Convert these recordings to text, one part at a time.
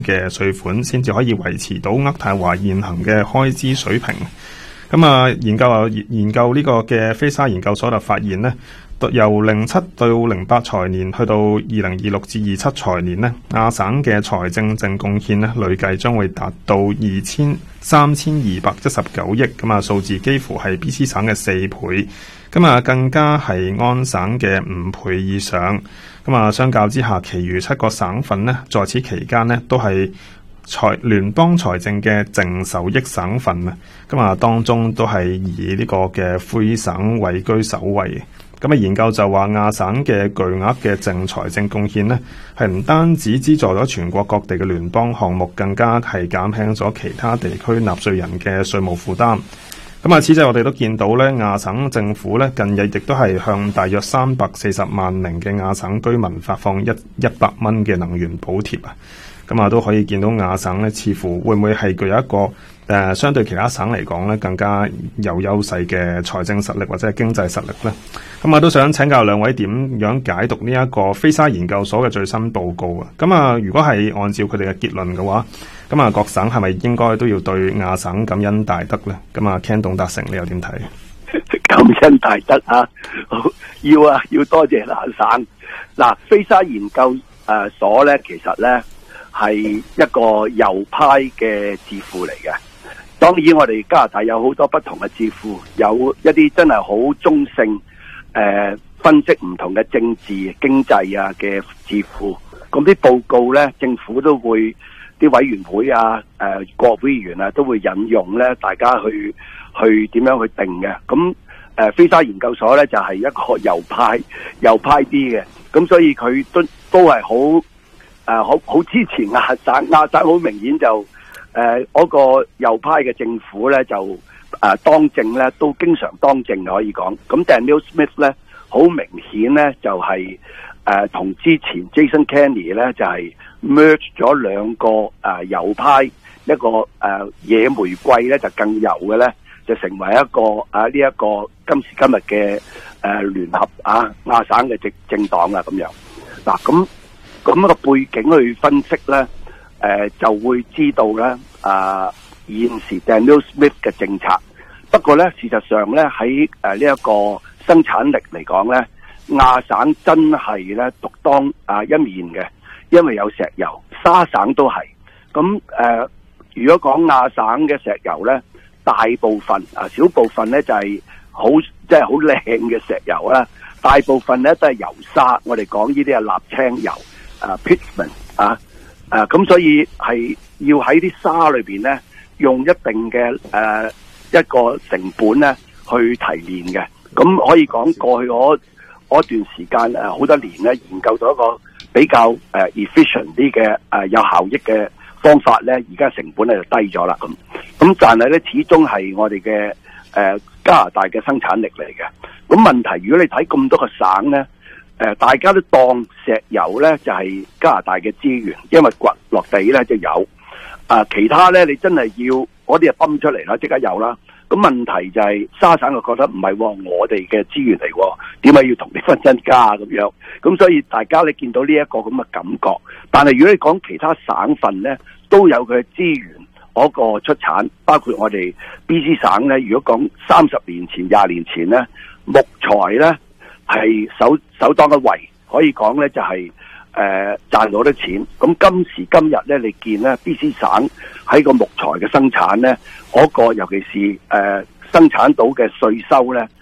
嘅稅款，先至可以維持到渥太華現行嘅開支水平。咁啊，研究呢個嘅菲沙研究所就發現呢，由07到08財年去到2026至27財年呢，亞省嘅財政淨貢獻呢，累計將會達到3219億，咁啊數字幾乎係 BC 省嘅4倍，咁啊更加係安省嘅5倍以上。咁啊相較之下，其餘7個省份呢，在此期間呢，都係聯邦財政嘅淨受益省份啊，咁啊當中都係以呢個嘅魁省位居首位。咁啊研究就話亞省嘅巨額嘅淨財政貢獻呢，係唔單止資助咗全國各地嘅聯邦項目，更加係減輕咗其他地區納稅人嘅稅務負擔。咁啊，此際我哋都見到咧，亞省政府咧近日亦都係向大約340萬名嘅亞省居民發放100蚊嘅能源補貼啊。咁啊，都可以見到亞省咧，似乎會唔會係具有一個相對其他省嚟講咧，更加有優勢嘅財政實力或者係經濟實力咧？咁啊，都想請教兩位點樣解讀呢一個菲沙研究所嘅最新報告啊？咁啊，如果係按照佢哋嘅結論嘅話，咁啊，各省係咪應該都要對亞省感恩大德咧？咁啊 ，Ken 董達成，你又點睇？ 感恩大德啊！要多謝亞省。嗱，菲沙研究所咧，其實咧係一個右派嘅智庫嚟嘅。當然，我哋加拿大有好多不同嘅智庫，有一啲真係好中性，分析唔同嘅政治、經濟啊嘅智庫。咁啲報告咧，政府都會啲委員會啊、國會議員啊都會引用咧，大家去點樣去定嘅。咁菲沙研究所咧就係一個右派啲嘅，咁所以佢都係好支持亞省。亞省好明顯就嗰個右派嘅政府咧就當政咧都經常當政可以講。咁 Danielle Smith 咧好明顯咧就係同之前 Jason Kenney 咧就係 merge 咗兩個右派，一個野玫瑰咧就更右嘅咧，就成為一個呢一個今時今日嘅聯合亞省嘅政黨啊咁樣。嗱咁個背景去分析咧，就會知道咧現時 Danielle Smith 嘅政策。不過咧，事實上咧喺呢一個生產力嚟講咧，亞省真係咧獨當一面嘅，因為有石油，沙省都係。咁如果講亞省嘅石油咧，大部分少部分咧就係即係好靚嘅石油啦，大部分咧都係油砂。我哋講呢啲係瀝青油，pigment 咁所以係要喺啲沙裏邊咧用一定嘅一個成本咧去提煉嘅。咁可以講過去嗰段時間好多年咧研究到一個比較efficient 啲嘅有效益嘅方法咧，而家成本咧就低咗啦。咁但係咧始終係我哋嘅加拿大嘅生產力嚟嘅。咁問題如果你睇咁多個省咧，大家都當石油咧就係加拿大嘅資源，因為掘落地咧就有。其他咧你真係要嗰啲就泵出嚟啦，即刻有啦。咁問題就係沙省就覺得唔係我哋嘅資源嚟，點解要同你分身家咁樣？咁所以大家你見到呢一個咁嘅感覺。但係如果你講其他省份咧，都有佢嘅資源嗰個出產，包括我哋 BC 省咧。如果講30年前、20年前咧，木材咧係首當一位，可以講咧就係賺到啲錢。咁今時今日咧，你見咧 BC 省喺個木材嘅生產咧，嗰個尤其是生產到嘅稅收咧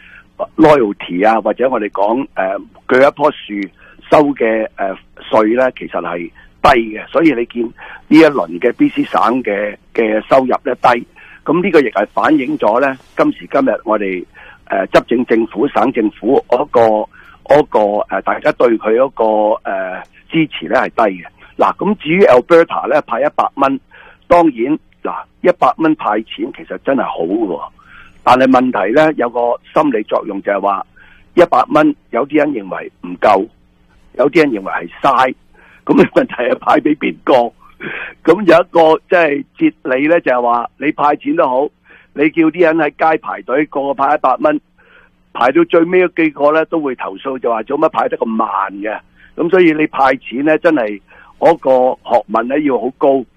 ，royalty 或者我哋講鋸一棵樹收嘅稅咧，其實係低嘅。所以你見呢一輪嘅 BC 省嘅收入咧低，咁呢個亦係反映咗咧今時今日我哋執政政府、省政府嗰個大家對佢嗰個支持咧係低嘅。嗱，咁至於 Alberta 咧派100蚊，當然100蚊派錢其實真係好嘅，但係問題咧有個心理作用就係話100蚊有啲人認為唔夠，有啲人認為係嘥。咁嘅問題係派俾邊個？咁有一個即係哲理咧，就係話你派錢都好，你叫啲人喺街排隊，個個派100蚊，排到最尾嗰幾個咧都會投訴，就話做乜派得咁慢嘅。咁所以你派錢咧真係嗰個學問咧要好高，